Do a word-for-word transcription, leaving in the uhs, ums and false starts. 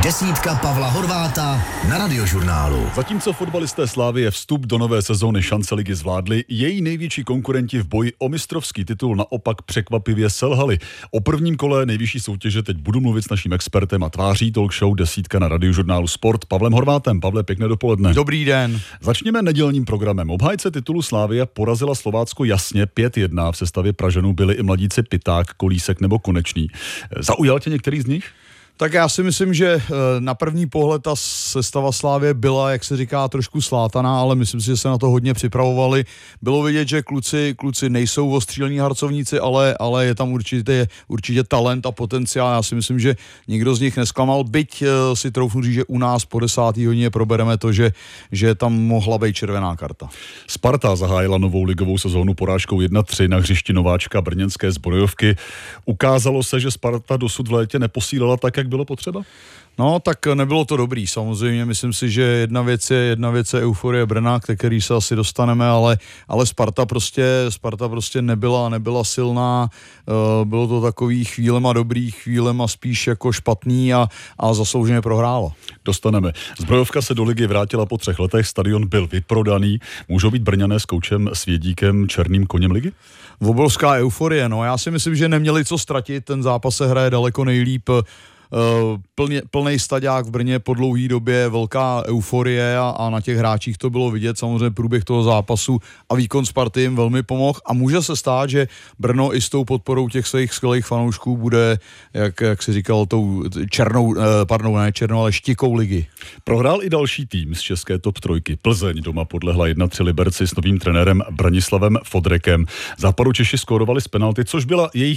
Desítka Pavla Horváta na Radiožurnálu. Zatímco fotbalisté Slavie vstup do nové sezóny šance ligy zvládli, její největší konkurenti v boji o mistrovský titul naopak překvapivě selhali. O prvním kole nejvyšší soutěže teď budu mluvit s naším expertem a tváří talk show Desítka na Radiožurnálu Sport Pavlem Horvátem. Pavle, pěkné dopoledne. Dobrý den. Začněme nedělním programem. Obhájce titulu Slavia porazila Slovácko jasně pět jedna. V sestavě Pražanů byli i mladíci Piták, Kolísek nebo Konečný. Zaujal tě některý z nich? Tak já si myslím, že na první pohled ta sestava Slavie byla, jak se říká, trošku slátaná, ale myslím si, že se na to hodně připravovali. Bylo vidět, že kluci, kluci nejsou ostřílení harcovníci, ale, ale je tam určitě, určitě talent a potenciál. Já si myslím, že nikdo z nich nesklamal, byť si troufnu říct, že u nás po desátý hodině probereme to, že, že tam mohla být červená karta. Sparta zahájila novou ligovou sezónu porážkou jedna tři na hřišti nováčka brněnské Zbrojovky. Ukázalo se, že Sparta dosud v létě neposílala tak, jak bylo potřeba? No, tak nebylo to dobrý, samozřejmě. Myslím si, že jedna věc je, jedna věc je euforie Brna, ke který se asi dostaneme, ale, ale Sparta prostě, Sparta prostě nebyla, nebyla silná. Bylo to takový chvílema dobrý, chvílema spíš jako špatný a, a zaslouženě prohrála. Dostaneme. Zbrojovka se do ligy vrátila po třech letech, stadion byl vyprodaný. Můžou být Brňané s koučem Svědíkem černým koněm ligy? Obrovská euforie, no. Já si myslím, že neměli co ztratit, ten zápas se hraje daleko nejlíp. Plně, plnej staďák v Brně po dlouhý době, velká euforie a, a na těch hráčích to bylo vidět, samozřejmě průběh toho zápasu a výkon Sparty jim velmi pomohl a může se stát, že Brno i s tou podporou těch svých skvělých fanoušků bude, jak, jak si říkal, tou černou, pardon, ne černou, ale štikou ligy. Prohrál i další tým z české top trojky. Plzeň doma podlehla jedna tři Liberci s novým trenérem Branislavem Fodrekem. Západu Češi skórovali z penalty, což byla jejich